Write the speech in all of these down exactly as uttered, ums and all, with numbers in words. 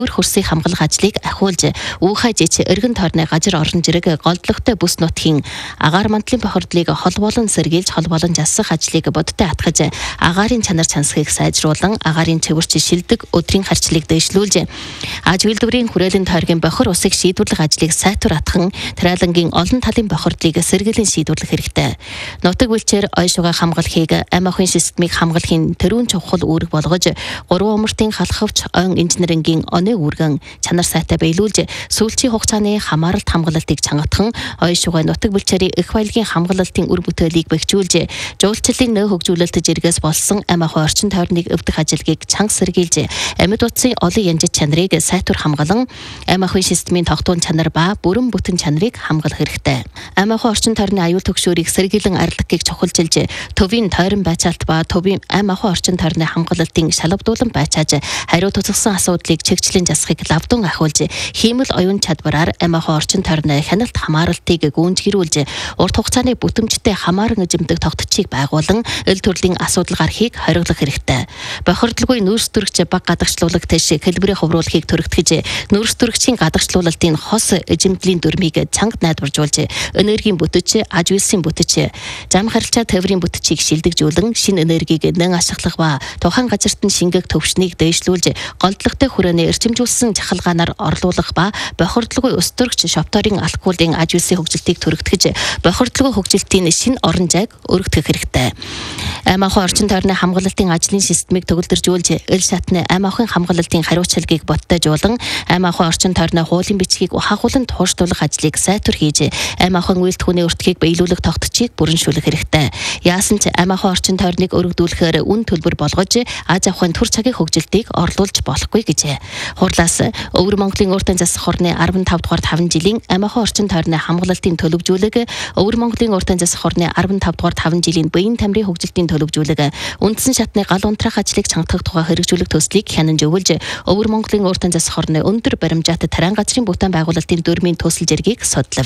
хөрсийг хамгаалах ажлыг ахиулж уухай жич эргэн тойрны газар орон жирэг голдлогтой бүс нутгийн агаар мандлын бохирдлыг холбоолон сэргийлж холбоолон жасах ажлыг бодтой атгаж агаарын чанар чансхийг сайжруулан агаарын цэвэрч шилдэг өдрийн харчлыг дэвшлүүлж аж үйлдвэрийн хүрээлэн тойргийн бохир усыг шийдвэрлэх ажлыг сайтар атхан Тариалангийн олон талын бохирдлыг сэргийлэн шийдвэрлэх хэрэгтэй. Нутаг бүлчээр ой шугай хамгаалахыг ам ахуйн системийг хамгаалахын тэрүүн чухал үүрэг болгож гурван умартын халахвч ойн инженерингийн үүргэн чанар сайтай биелүүлж сүүлчийн хугацааны хамааралт хамгаалалтыг чангатхан ой шугай нутаг бүлчээрийн их баялагын хамгаалалтын үр бүтээлийг бэхжүүлж жуулчлалын нөө хөгжүүлэлт жиргээс болсон ам ахуй орчин тойрныг өвдөх ажилгийг чанга сэргийлж амьд утсын олон янжит чанарыг сайтар хамгаалан ам ахуйн системийн тогтуун чанар ба бүрэн бүтэн чанарыг хамгаалах хэрэгтэй. Ам ахуй орчин тойрны аюул төгшөөрийг сэргийлэн арилгахыг чухалчилж төвийн тойрон байцаалт ба төвийн ам ахуй орчин тойрны хамгаалалтын шалгадуулан байцааж хариу туцагсан асуудлыг чигчлэн засахыг лавдун ахиулж хиймэл оюун чадвараар ам ахуй орчин тойрны хяналт хамааралтыг гүйцгэрүүлж урт хугацааны бүтэмжтэй хамааран эзэмдэг тогтцыг байгуулан эл төрлийн асуудал гарахыг хориглох хэрэгтэй. Бохирдлгүй нүүрс төрөгч баг гадагшлуулах тэш хэлбэрийн хувруулахыг төрөгдгөж нүүрс төрөгчийн гадагшлуулалтын хос эзэмдлийн дүрмийг цангад найдваржуулж энергийн бүтэц, аж үйлсийн бүтэц, зам харилцаа тээврийн бүтцийг шилдэгжүүлэн шинэ энергийг нэн ашиглах ба тухайн газарт нь шингээх төвшнийг дээшлүүлж голдлогтой хүрээний эрчимжүүлсэн чахалгаанаар орлуулах ба бохирдлгүй ус төрөгч шофторын алкоголын аж үйлсийн хөгжилтийг төрөгдгөж бохирдлгүй хөгжилтийн шинэ орон зайг өргөдөх хэрэгтэй. Ам ахуй орчин тойрны хамгаалалтын ажлын системийг төгөлдржүүлж эл шатны ам ахуйн хамгаалалтын хариуцлагыг бодтойжуулан ам ахуй орчин тойрны хуулийн бичгийг ухаагуулан туушруулах ажлыг сайтар хийж ам ахуйн үйлдвэрийн өртгийг биелүүлэх тогтцыг бүрэншүүлэх хэрэгтэй. Яасан ч ам ахуй орчин тойрныг өргөдүүлэхээр үн төлбөр болгож аж ахуйн түр цагийн хөгжилтийг орлуулж болохгүй гэжээ. Хурлаас Өвөр Монголын уртан засах хорны арван тав дугаар таван жилийн ам ахуй орчин тойрны хамгаалалтын төлөвжүүлэг, Өвөр Монголын уртан засах хорны арван тав дугаар таван жилийн биеийн тамирын хөгжилтийн төлөвжүүлэг, үндсэн шатны гал унтраах ажлыг чангатах тухай хэрэгжүүлэх төслийг хянан зөвлөж, Өвөр Монголын уртан засах хорны өндөр баримжаатай тарайн газрын бүтээн байгуулалтын дүрмийн төсөл зэргийг судлав.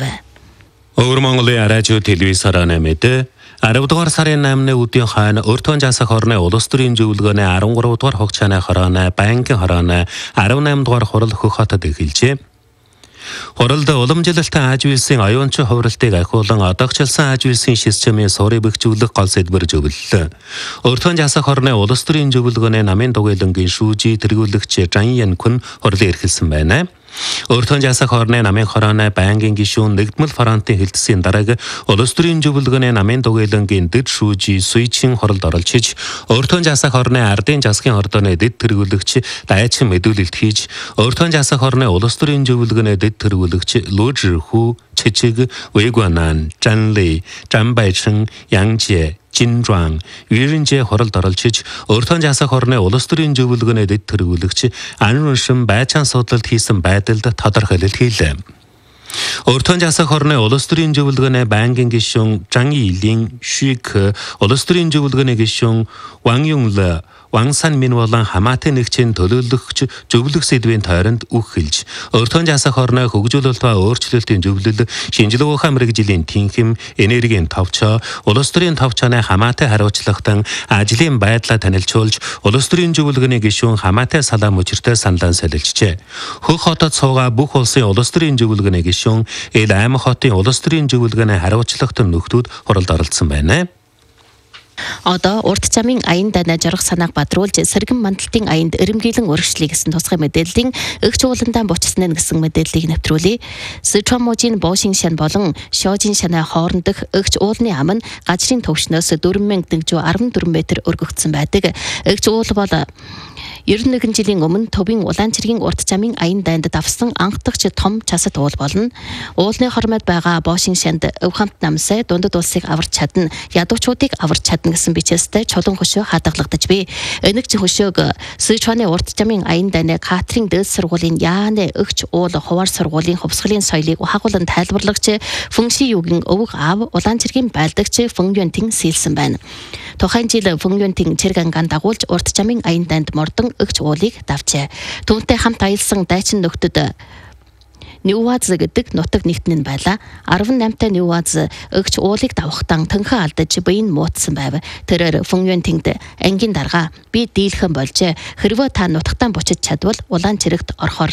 Өвөр Монголын радио телевизээр нэмээд арав дугаар сарын намны үдийн хаан уртан засах хорны улс төрийн зөвлөгөөний арван гурав дугаар хугацааны хорооны банкын хорооны арав найман дугаар хурал Хөх хотод эхэлжээ. Хуралд уламжлалтай аж үйлсийн оюунчин хувиралтыг ахиулан одоогчлсан аж үйлсийн системийн суурийг бэхжүүлэх гол сэдвэр зөвлөлөө. Уртан засах хорны улс төрийн зөвлөгөөний намын дугуйлангийн шүүжий тэргүүлэгч Жан Янкун хурлыг эрхэлсэн байна. Уртан засах хорны намын хорооны банкын гишүүн нэгдмэл фронтын хэлтсийн дарааг улс төрийн зөвлөгөөний намын дугуйлангийн дэд шүүжий Суйчин хоролд оролцож, уртан засах хорны ардын засгийн ордооны дэд тэргүүлэгч Дайчин мэдүүлэлт хийж, уртан засах хорны улс төрийн зөвлөгөөний дэд тэргүүлэгч Лу Зhihу, Чичиг, Вэйгуанан, Жанли, Жанбайчин, Янжэ Жинжуан, Юринжэ хоролд оролцож, уртан засах хорны улс төрийн зөвлөгөөний дэд тэргүүлэгч Анруншин байцаан судлалт хийсэн байдалд тодорхойлолт хийлээ. Уртан засах хорны улс төрийн зөвлөгөөний банкын гишүүн Жан Илийн Шик, улс төрийн зөвлөгөөний гишүүн Ван Юнглэ, Ван Санмин болон хамаатан нэгжийн төлөөлөгч зөвлөх сэдвийн тойронд үг хэлж, уртан засах хорны хөгжүүлэлт ба өөрчлөлтийн зөвлөл, шинжилгээ ухаан мэргэжлийн тэнхим, энергийн товчоо, улс төрийн товчооны хамаатай хариуцлагатан ажлын байдлаа танилцуулж, улс төрийн зөвлөгөөний гишүүн хамаатай салаа мөчөртэй саналаа солилжжээ. Хөх хотод суугаа бүх улсын улс төрийн зөвлөгөөний гишүүн Эл аймаг хотын улс төрийн зөвлөгөөний хариуцлагатан нөхдүүд хуралд оролцсон байна. Одоо урт замын аян дайнаа жаргах санааг бадруулж сэргэн мандалтын аянд эрэмгийлэн урагшлыг гэсэн тусгай мэдээллийн эгч ууландаа буцсан гэсэн мэдээллийг нэвтрүүлээ. Сычуан мужийн Боошин шан болон Шожин шаны хоорондох эгч уулны ам нь газрын төвшнөөс дөрвөн мянга арван дөрвөн метр өргөгдсөн байдаг. Эгч уул бол ерөн нэгэн жилийн өмнө төвийн Улаанчиргийн урт замын аян дайнд давсан анхдагч том часат уул болно. Уулны хормойд байгаа Боошин шанд өв хамт намсай дундад улсыг аварч чадна, ядуучуудыг аварч чадна гэсэн бичээстэй чулуун хөшөө хадгалагдаж бий. Энэгч хөшөөг Сычуаны урт замын аян дайны Катрин дээд сургуулийн Яаны эгч уул хуваар сургуулийн хувьсгалын соёлыг ухаагуулан тайлбарлагч Фэнши юугийн өвөг аав Улаанчиргийн байлдагч Фэн Юнтин сэлсэн байна. Тухайн жил Фэн Юнтин Чэрганган дагуулж урт замын аян дайнд мордон эгч уулыг давжээ. Түүнтэй хамт аялсан дайчин нөхдөд Ньюваз гэдэг нутаг нэгтэн нь байлаа. арван наймтай Ньюваз эгч уулыг давхтан төнхөн алдаж биеийн муутсан байв. Тэрээр Фэн Юнтинд ангийн дарга би дийлхэн болж хэрвээ та нутагтаа буцаж чадвал Улаанчирэгт орохоор